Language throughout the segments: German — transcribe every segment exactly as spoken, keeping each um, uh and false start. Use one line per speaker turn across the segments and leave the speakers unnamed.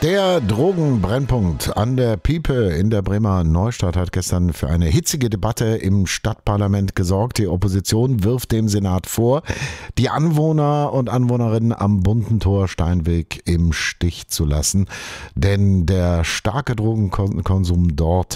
Der Drogenbrennpunkt an der Piepe in der Bremer Neustadt hat gestern für eine hitzige Debatte im Stadtparlament gesorgt. Die Opposition wirft dem Senat vor, die Anwohner und Anwohnerinnen am bunten Tor Steinweg im Stich zu lassen. Denn der starke Drogenkonsum dort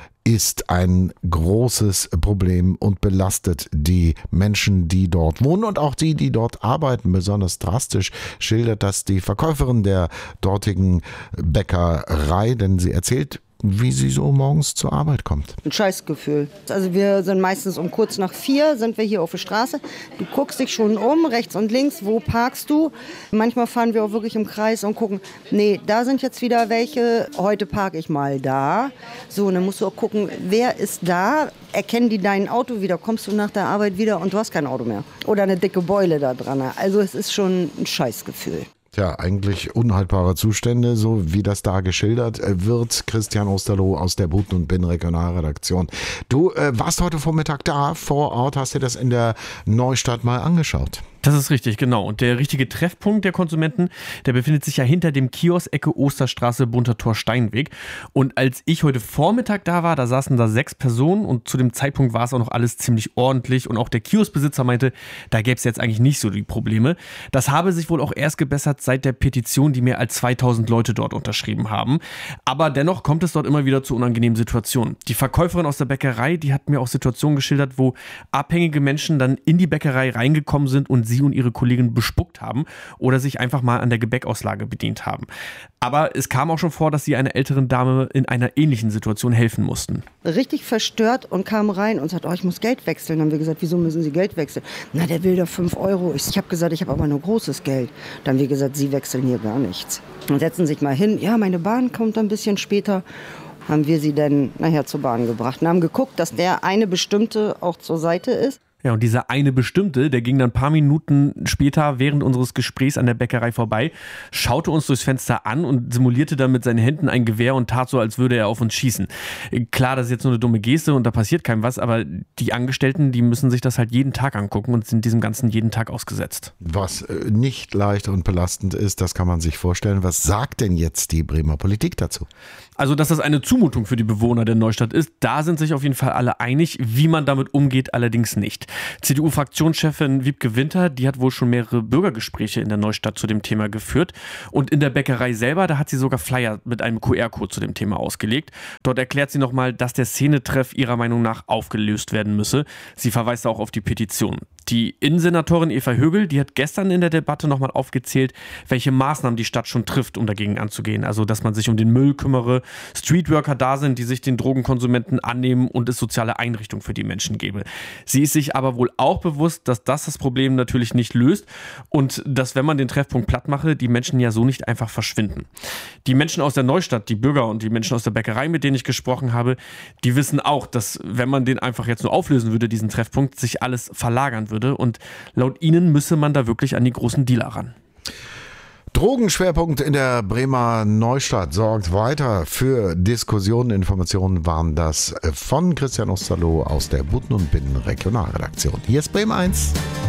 ist ein großes Problem und belastet die Menschen, die dort wohnen und auch die, die dort arbeiten. Besonders drastisch schildert das die Verkäuferin der dortigen Bäckerei, denn sie erzählt, wie sie so morgens zur Arbeit kommt.
Ein Scheißgefühl. Also wir sind meistens um kurz nach vier, sind wir hier auf der Straße. Du guckst dich schon um, rechts und links, wo parkst du? Manchmal fahren wir auch wirklich im Kreis und gucken, nee, da sind jetzt wieder welche, heute parke ich mal da. So, und dann musst du auch gucken, wer ist da? Erkennen die dein Auto wieder? Kommst du nach der Arbeit wieder und du hast kein Auto mehr? Oder eine dicke Beule da dran. Also es ist schon ein Scheißgefühl.
Ja, eigentlich unhaltbare Zustände, so wie das da geschildert wird. Christian Osterloh aus der Buten und Bin Regionalredaktion. Du äh, warst heute Vormittag da vor Ort, hast dir das in der Neustadt mal angeschaut.
Das ist richtig, genau. Und der richtige Treffpunkt der Konsumenten, der befindet sich ja hinter dem Kiosk Ecke Osterstraße, bunter Tor Steinweg. Und als ich heute Vormittag da war, da saßen da sechs Personen und zu dem Zeitpunkt war es auch noch alles ziemlich ordentlich. Und auch der Kioskbesitzer meinte, da gäbe es jetzt eigentlich nicht so die Probleme. Das habe sich wohl auch erst gebessert seit der Petition, die mehr als zweitausend Leute dort unterschrieben haben. Aber dennoch kommt es dort immer wieder zu unangenehmen Situationen. Die Verkäuferin aus der Bäckerei, die hat mir auch Situationen geschildert, wo abhängige Menschen dann in die Bäckerei reingekommen sind und sie und ihre Kollegen bespuckt haben oder sich einfach mal an der Gebäckauslage bedient haben. Aber es kam auch schon vor, dass sie einer älteren Dame in einer ähnlichen Situation helfen mussten.
Richtig verstört und kam rein und sagt, oh, ich muss Geld wechseln. Dann haben wir gesagt, wieso müssen Sie Geld wechseln? Na, der will da fünf Euro. Ich, ich habe gesagt, ich habe aber nur großes Geld. Dann haben wir gesagt, Sie wechseln hier gar nichts. Und setzen sich mal hin. Ja, meine Bahn kommt ein bisschen später. Haben wir sie dann nachher zur Bahn gebracht und haben geguckt, dass der eine bestimmte auch zur Seite ist.
Ja, und dieser eine Bestimmte, der ging dann ein paar Minuten später während unseres Gesprächs an der Bäckerei vorbei, schaute uns durchs Fenster an und simulierte dann mit seinen Händen ein Gewehr und tat so, als würde er auf uns schießen. Klar, das ist jetzt nur eine dumme Geste und da passiert keinem was, aber die Angestellten, die müssen sich das halt jeden Tag angucken und sind diesem Ganzen jeden Tag ausgesetzt.
Was nicht leicht und belastend ist, das kann man sich vorstellen. Was sagt denn jetzt die Bremer Politik dazu?
Also, dass das eine Zumutung für die Bewohner der Neustadt ist, da sind sich auf jeden Fall alle einig. Wie man damit umgeht, allerdings nicht. C D U-Fraktionschefin Wiebke Winter, die hat wohl schon mehrere Bürgergespräche in der Neustadt zu dem Thema geführt. Und in der Bäckerei selber, da hat sie sogar Flyer mit einem Q R-Code zu dem Thema ausgelegt. Dort erklärt sie nochmal, dass der Szenetreff ihrer Meinung nach aufgelöst werden müsse. Sie verweist auch auf die Petition. Die Innensenatorin Eva Högel, die hat gestern in der Debatte nochmal aufgezählt, welche Maßnahmen die Stadt schon trifft, um dagegen anzugehen. Also, dass man sich um den Müll kümmere, Streetworker da sind, die sich den Drogenkonsumenten annehmen und es soziale Einrichtungen für die Menschen gebe. Sie ist sich aber wohl auch bewusst, dass das das Problem natürlich nicht löst und dass, wenn man den Treffpunkt platt mache, die Menschen ja so nicht einfach verschwinden. Die Menschen aus der Neustadt, die Bürger und die Menschen aus der Bäckerei, mit denen ich gesprochen habe, die wissen auch, dass, wenn man den einfach jetzt nur auflösen würde, diesen Treffpunkt, sich alles verlagern würde. Und laut ihnen müsse man da wirklich an die großen Dealer ran.
Drogenschwerpunkt in der Bremer Neustadt sorgt weiter für Diskussionen. Informationen waren das von Christian Osterloh aus der Buten und Bin Regionalredaktion. Hier ist Bremen eins.